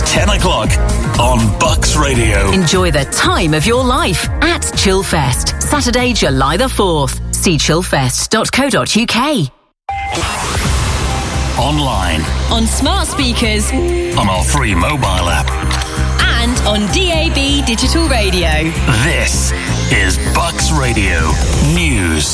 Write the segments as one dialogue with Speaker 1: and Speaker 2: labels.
Speaker 1: 10 o'clock on Bucks Radio.
Speaker 2: Enjoy the time of your life at Chillfest, Saturday, July the 4th. See chillfest.co.uk.
Speaker 1: Online.
Speaker 3: On smart speakers.
Speaker 1: On our free mobile app.
Speaker 3: And on DAB digital radio.
Speaker 1: This is Bucks Radio News.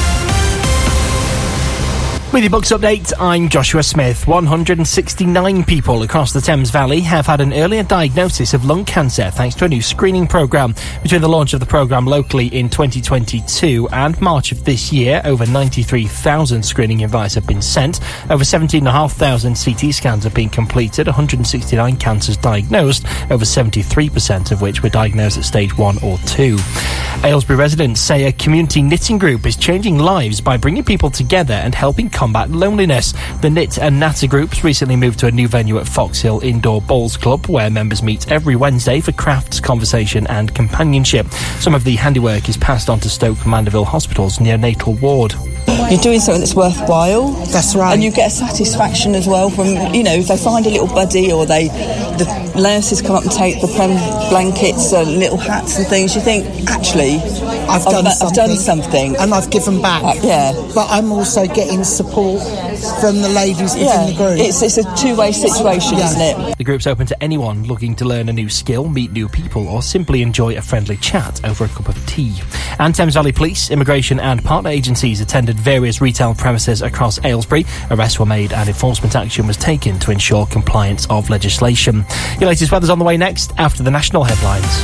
Speaker 4: With your Bucks update, I'm Joshua Smith. 169 people across the Thames Valley have had an earlier diagnosis of lung cancer thanks to a new screening programme. Between the launch of the programme locally in 2022 and March of this year, over 93,000 screening invites have been sent. Over 17,500 CT scans have been completed, 169 cancers diagnosed, over 73% of which were diagnosed at stage 1 or 2. Aylesbury residents say a community knitting group is changing lives by bringing people together and helping combat loneliness. The Knit and Natter groups recently moved to a new venue at Foxhill Indoor Bowls Club, where members meet every Wednesday for crafts, conversation and companionship. Some of the handiwork is passed on to Stoke Mandeville Hospital's neonatal ward.
Speaker 5: You're doing something that's worthwhile.
Speaker 6: That's right.
Speaker 5: And you get a satisfaction as well from, if they find a little buddy or the nurses come up and take the blankets and little hats and things. You think, actually,
Speaker 6: I've done something. And I've given back.
Speaker 5: Yeah.
Speaker 6: But I'm also getting support from the ladies within the group.
Speaker 5: It's a two-way situation, isn't it?
Speaker 4: The group's open to anyone looking to learn a new skill, meet new people, or simply enjoy a friendly chat over a cup of tea. And Thames Valley Police, immigration and partner agencies attended various retail premises across Aylesbury. Arrests were made and enforcement action was taken to ensure compliance of legislation. Your latest weather's on the way next after the national headlines.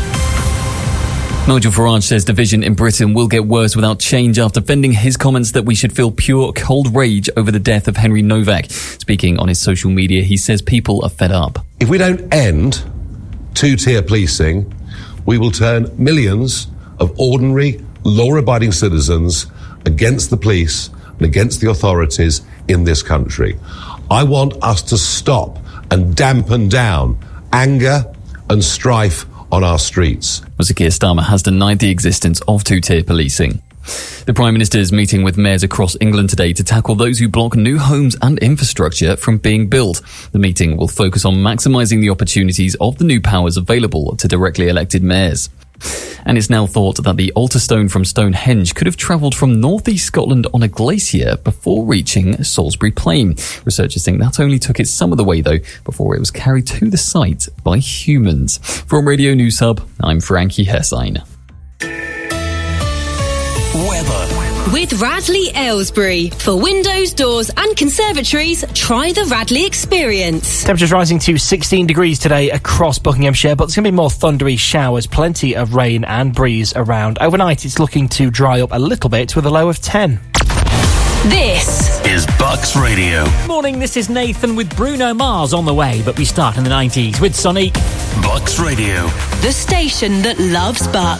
Speaker 7: Nigel Farage says division in Britain will get worse without change after defending his comments that we should feel pure cold rage over the death of Henry Novak. Speaking on his social media, he says people are fed up.
Speaker 8: If we don't end two-tier policing, we will turn millions of ordinary, law-abiding citizens against the police and against the authorities in this country. I want us to stop and dampen down anger and strife on our streets.
Speaker 7: Sir Keir Starmer has denied the existence of two-tier policing. The Prime Minister is meeting with mayors across England today to tackle those who block new homes and infrastructure from being built. The meeting will focus on maximising the opportunities of the new powers available to directly elected mayors. And it's now thought that the altar stone from Stonehenge could have travelled from northeast Scotland on a glacier before reaching Salisbury Plain. Researchers think that only took it some of the way, though, before it was carried to the site by humans. From Radio News Hub, I'm Frankie Hessine.
Speaker 1: Weather.
Speaker 3: With Radley Aylesbury. For windows, doors and conservatories, try the Radley experience.
Speaker 4: Temperatures rising to 16 degrees today across Buckinghamshire, but there's going to be more thundery showers, plenty of rain and breeze around. Overnight, it's looking to dry up a little bit with a low of 10.
Speaker 3: This
Speaker 1: is Bucks Radio.
Speaker 9: Morning, this is Nathan with Bruno Mars on the way, but we start in the 90s with Sonic.
Speaker 1: Bucks Radio.
Speaker 3: The station that loves Bucks.